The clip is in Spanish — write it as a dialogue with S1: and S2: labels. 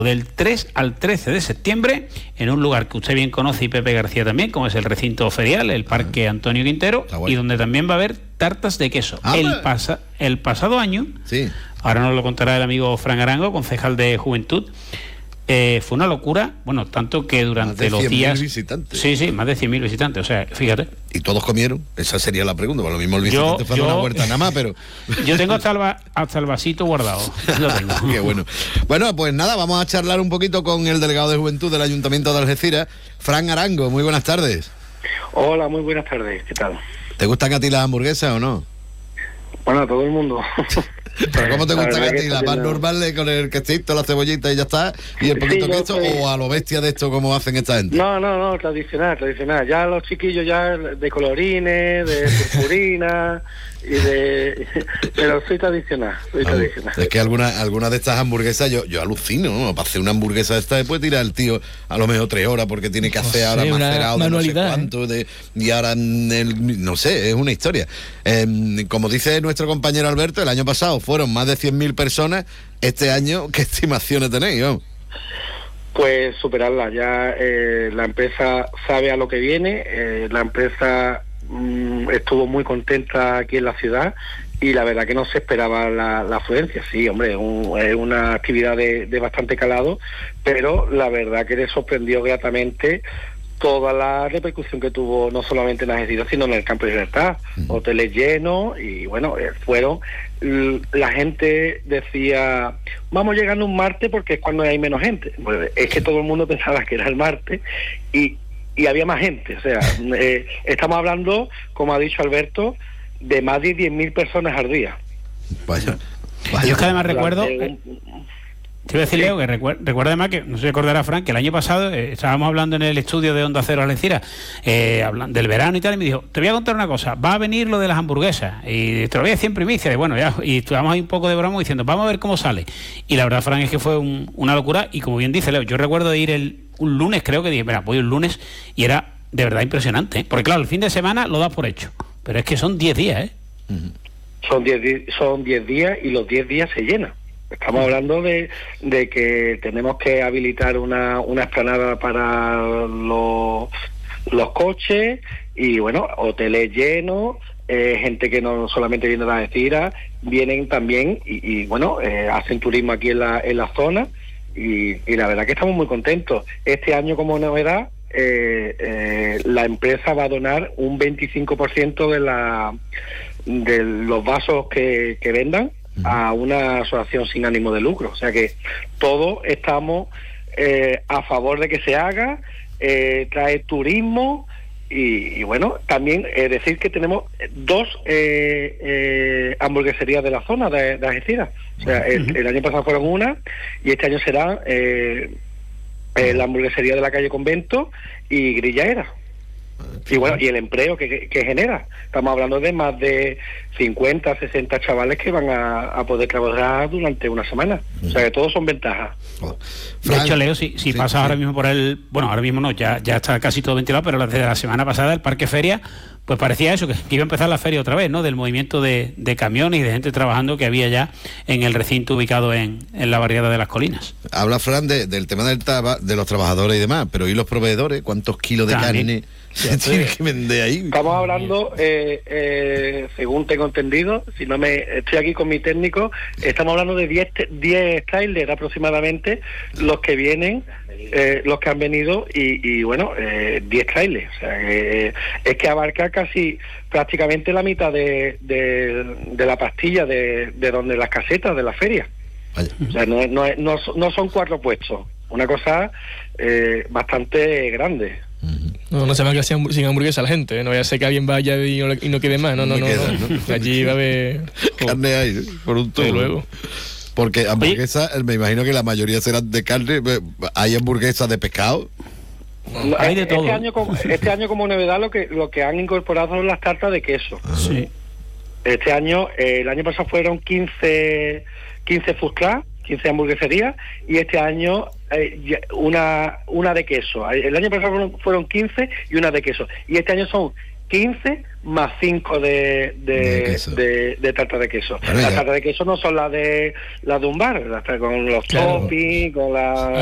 S1: del 3 al 13 de septiembre, en un lugar que usted bien conoce y Pepe García también, como es el recinto ferial, el Parque Antonio Quintero, y donde también va a haber tartas de queso. El pasado año, sí, ahora nos lo contará el amigo Fran Arango, concejal de Juventud, fue una locura, bueno, tanto que durante los días...
S2: visitantes.
S1: Sí, más de 100.000 visitantes, o sea, fíjate.
S2: ¿Y todos comieron? Esa sería la pregunta, por lo mismo el visitante fue a una huerta nada más, pero...
S1: Yo tengo hasta el vasito guardado, lo tengo.
S2: Qué bueno. Bueno, pues nada, vamos a charlar un poquito con el delegado de Juventud del Ayuntamiento de Algeciras, Fran Arango. Muy buenas tardes.
S3: Hola, muy buenas tardes, ¿qué tal?
S2: ¿Te gustan a ti las hamburguesas o no?
S3: Bueno, a todo el mundo.
S2: ¿Pero cómo te gusta a ti? ¿La más normal con el quesito, la cebollita y ya está? ¿Y el poquito queso o a lo bestia de esto como hacen esta gente?
S3: No, tradicional. Ya los chiquillos ya de colorines, de purpurina pero soy tradicional.
S2: Es que algunas de estas hamburguesas yo alucino, ¿no? Para hacer una hamburguesa de esta después tirar el tío a lo mejor 3 horas porque tiene que hacer ahora macerado de no sé cuánto y ahora no sé, es una historia. Como dice nuestro compañero Alberto, el año pasado fueron más de 100.000 personas. Este año, ¿qué estimaciones tenéis? ¿No?
S3: Pues superarla. Ya la empresa sabe a lo que viene. La empresa estuvo muy contenta aquí en la ciudad y la verdad que no se esperaba la afluencia. Sí, hombre, es una actividad de bastante calado, pero la verdad que le sorprendió gratamente toda la repercusión que tuvo, no solamente en Algeciras, sino en el Campo de Libertad. Hoteles llenos y bueno, la gente decía, vamos llegando un martes porque es cuando hay menos gente. Pues es que todo el mundo pensaba que era el martes y había más gente. O sea, estamos hablando, como ha dicho Alberto, de más de 10.000 personas al día.
S2: Vaya.
S1: Yo es que además recuerdo... Te iba a decir, Leo, que recuerda además que, no se acordará Frank, que el año pasado estábamos hablando en el estudio de Onda Cero Algeciras, hablando del verano y tal, y me dijo, te voy a contar una cosa, va a venir lo de las hamburguesas, y te lo voy a decir en primicia, y bueno, ya, y estuvimos ahí un poco de broma diciendo, vamos a ver cómo sale. Y la verdad, Frank, es que fue una locura, y como bien dice Leo, yo recuerdo de ir un lunes, creo que dije, mira, voy un lunes, y era de verdad impresionante, ¿eh? Porque claro, el fin de semana lo das por hecho, pero es que son 10 días, ¿eh?
S3: Son 10 días y los 10 días se llenan. Estamos hablando de que tenemos que habilitar una explanada para los coches y bueno, hoteles llenos, gente que no solamente viene de Algeciras, vienen también y bueno, hacen turismo aquí en la zona y la verdad que estamos muy contentos. Este año, como novedad, la empresa va a donar un 25% de los vasos que vendan a una asociación sin ánimo de lucro. O sea que todos estamos a favor de que se haga, trae turismo y bueno, también decir que tenemos 2 hamburgueserías de la zona de Algeciras. O sea, el año pasado fueron una y este año será la hamburguesería de la calle Convento y Grillaera. Y bueno, y el empleo que genera. Estamos hablando de más de 50, 60 chavales que van a poder trabajar durante una semana. O sea que todos son ventajas.
S1: De hecho, Leo, si pasas ahora mismo por bueno, ahora mismo no, ya está casi todo ventilado, pero desde la semana pasada el Parque Feria, pues parecía eso, que iba a empezar la feria otra vez, ¿no? Del movimiento de camiones y de gente trabajando que había ya en el recinto ubicado en la barriada de las Colinas. Habla
S2: Fran del tema de los trabajadores y demás, pero ¿y los proveedores? ¿Cuántos kilos de carne se tiene que vender ahí?
S3: Estamos hablando, según tengo entendido, estoy aquí con mi técnico, estamos hablando de 10 trailers aproximadamente los que vienen, los que han venido y bueno, 10 trailers. O sea, es que abarca casi prácticamente la mitad de la pastilla de donde las casetas de la feria. Vaya. O sea, no son 4 puestos, una cosa bastante grande.
S4: No se va a quedar sin hamburguesa la gente, ¿eh? No vaya a ser que alguien vaya y no quede más. No. Allí va a haber
S2: carne ahí, por un tubo.
S4: Luego.
S2: Porque hamburguesas, me imagino que la mayoría serán de carne. ¿Hay hamburguesas de pescado?
S1: Hay de todo.
S3: Este año como novedad lo que han incorporado son las tartas de queso.
S1: Sí.
S3: Este año, el año pasado fueron 15 food trucks, 15 hamburgueserías, y este año una de queso. El año pasado fueron 15 y una de queso. Y este año son 15 más 5 de tarta de queso. Las tartas de queso no son las de un bar, con los toppings, con la